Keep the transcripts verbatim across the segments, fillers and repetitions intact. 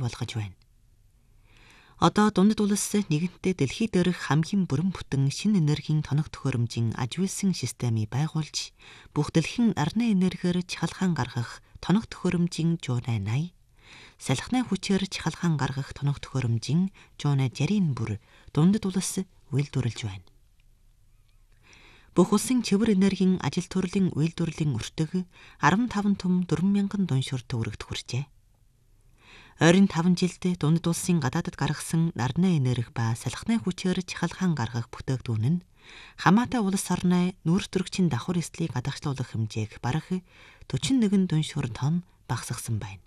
болгож байна. Одоо дундад улс нэгэнтээ дэлхий дээрх хамгийн бүрэн бүтэн шинэ энергийн тоног төхөөрөмжийн ажигласан системийг байгуулж, бүх дэлхийн нарны энергиэр чахалгаан гаргах тоног төхөөрөмжийн жуунай наяа, салхины хүчээр чахалгаан гаргах тоног төхөөрөмжийн жуунай жарийн бүр дундад улс үйлдвэрлэж байна. Бүх улсын чивэр энергийн ажил төрлийн үйлдвэрлэлийн өртөг арван таван түм дөрвөн мянган дуншуур төгрөгт хүрчээ. Ойрын таван жилд дундад улсын гадаадд гаргасан нарны энерги ба салхины хүчээр чахалгаан гаргах бүтээгдэхүүн нь хамаатай улс орны нүүрс төрөгчийн давхар эслийг гадагшлуулах хэмжээг бараг дөрвөн нэгэн дуншуур тонн багасгасан байна.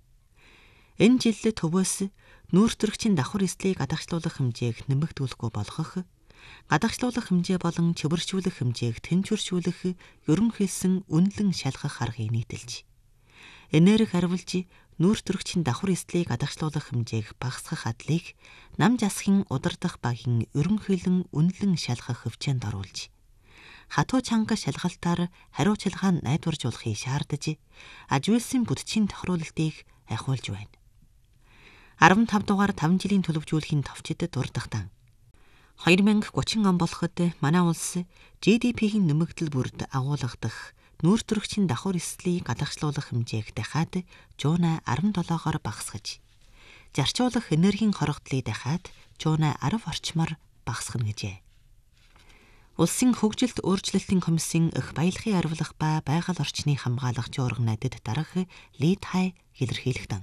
Энэ жил төвөөс нүүрс төрөгчийн давхар эслийг гадагшлуулах хэмжээг нэмэгдүүлэхгүй болгох, гадагшлуулах хэмжээ болон чөвөршүүлэх хэмжээг тэнцвэршүүлэх ерөнхийдсөн үнэлэн шалгах аргыг нийтэлж, энерги хариулж нүүрс төрөгчийн давхар эслийг гадагшлуулах хэмжээг багасгах адлыг нам засгийн удирдах багийн ерөнхийлөн үнэлэн шалгах хөвчөөнд оруулж, хатуу чанга шалгалтаар хариуцлагаа найдваржуулахыг шаардаж, ажигласан бүтцийн тохируулалтыг ахиулж байна. арван тав дугаар таван жилийн төлөвжүүлэхийн товчид дурдахтан хоёр мянга гучин он болоход манай улс жи ди пи-ийн нэмэгдэл бүрд агуулгадах нүүрс төрөгчийн давхар эслийг гадагшлуулах хэмжээг дахиад жуунай арван долоогоор багасгаж, зарчуулах энергийн хорогдлыг дахиад жуунай арав орчмоор багасгана гэжээ. Улсын хөгжилт өөрчлөлтийн комиссийн их баялагын арвилах ба байгаль орчныг хамгаалах жуурга найдад дарах Ли Тай илэрхийлэхдээ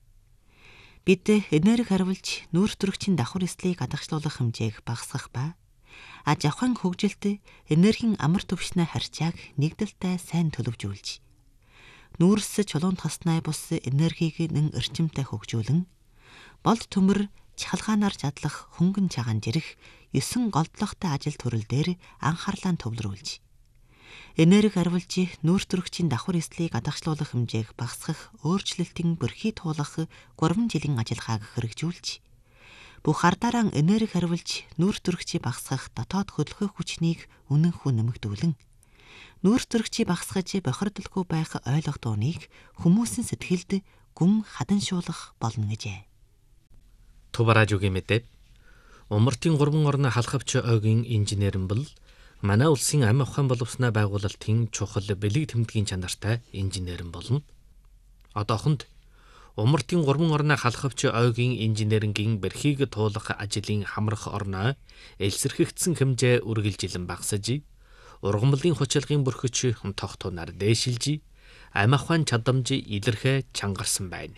бид энерги хариулж нүүрс төрөгчийн давхар эслийг гадагшлуулах хэмжээг багасгах ба аж ахуйн хөгжилд энергийн амар түвшний харьцааг нэгдэлтэй сайн төлөвжүүлж, нүүрс чулуун тосноо бус энергийг нэн эрчимтэй хөгжүүлэн, болд төмөр чахалгаанаар задлах хөнгөн чагаан жирэх есөн голдлогтой ажил төрөл дээр анхаарлаа төвлөрүүлж, энерги хариулж нүүрс төрөгчийн давхар эслийг гадагшлуулах хэмжээг багасгах өөрчлөлтийн бөрхий туулах гурван жилийн ажиллагааг хэрэгжүүлж, бүх ардараа энерги хариулж нүүрс төрөгчийг багасгах дотоод хөдөлгөөх хүчнийг үнэнхүү нэмэгдүүлэн, нүүрс төрөгчийг багасгаж бохирдолгүй байх ойлгодооныг хүмүүсийн сэтгэлд гүн хаданшуулах болно гэжээ. Тубаражуугийн мэдээ. Умартын гурван орны халхавч ойгийн инженер нь бол манай улсын амь ухаан боловсноо байгуулалтын чухал бэлэг тэмдгийн чанартай инженер нь болно. Одоохонд Умартын гурван орны халхавч ойгийн инженерингийн бэрхийг туулах ажлын хамрах орноо элсэрхэгдсэн хэмжээ үргэлжилэн багасж, ургамлын хүчилгын бүрхөч тогтунаар дээшилж, амь ухаан чадамж илэрхэ чангарсан байна.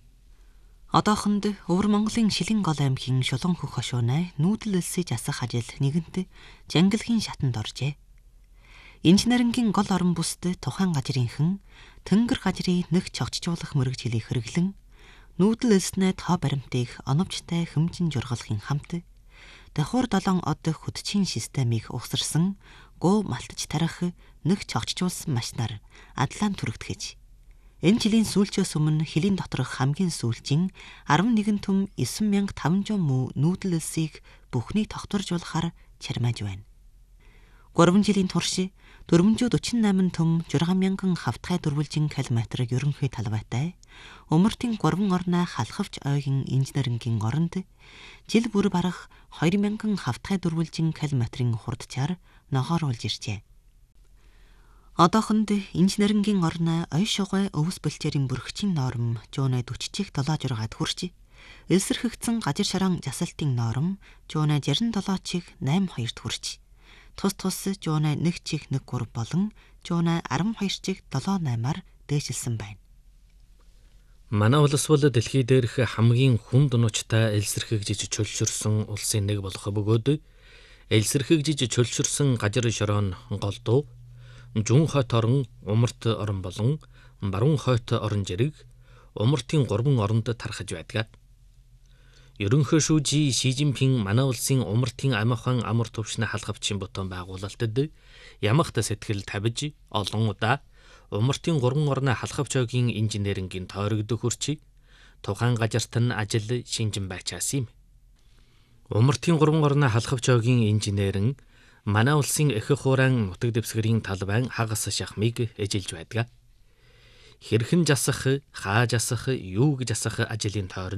Одоохонд Өвөр Монголын Шилэн гол аймгийн Шулуун хөх хошуунай нүүдэл элсэж асах ажил нэгэнт жангилгийн шатанд оржээ. Инженерингийн гол орон бүсд тухайн газрынхан тэнгэр газрыг нэг чогчжуулах мэрэгжлийг хэрэглэн, нүүдэл элснээ тоо баримтыг оновчтой хэмжин жургалахын хамт давхар долоон од хөдчийн системийг угсарсан гоо малтаж тарих нэг чогчжуулсан машинаар адлаан түрэгдэхэж, энэ жилийн сүүлчөөс өмнө хилийн доторх хамгийн сүүлчийн арван нэгэн түм девять мянга таван жүз муу нүүдэл элсийг бүхнийг тогтворжуулахаар чармааж байна. гурван жилийн турш дөрвөн жүз дөрвөн восемь түм зургаан мянган хавтгай дөрвөлжин километр ерөнхий талбайтай Умартын гурван орны халхавч ойгийн инженерингийн оронд жил бүр барах хоёр мянган хавтгай дөрвөлжин километрийн хурдчаар ногооруулж иржээ. Одоохонд инженерингийн орны ой шугай өвс бэлчээрийн бүрхчийн норм жуунай дөрвөн долоо зургаад хүрч, элсэрхэгдсэн газар шаран засалтын норм жуунай жарин долоо чих найман хоёрт хүрч, тус тус жуунай нэг чих нэг гурав болон жуунай арван хоёр чих долоо наймаар дээшилсэн байна. Манай улс бол дэлхий дээрх хамгийн хүн дунуучтай элсэрхэгжиж чөлшөрсөн улсын нэг болох бөгөөд элсэрхэгжиж чөлшөрсөн газар шорон голдуу Жун хойт орон, Умарт орон болон Баруун хойт орон жирэг Умартын гурван оронд тархаж байдаг. Ерөнхий шүүжи Ши Жинпин манай улсын Умартын амь ухаан амар түвшний халхавчийн бутан байгуулалтад ямагт сэтгэл тавьж олон удаа Умартын гурван орны халхавч ойгийн инженерингийн тойрогд хүрч тухайн газарт нь ажил шинжин байчаас юм. Умартын гурван орны халхавч ойгийн инженерин манай улсын их хуурайн нутаг дэвсгэрийн талбайн хагас шахмыг эжилж байдаг. Хэрхэн жасах, хааж асах, юу гэж асах ажлын тойрон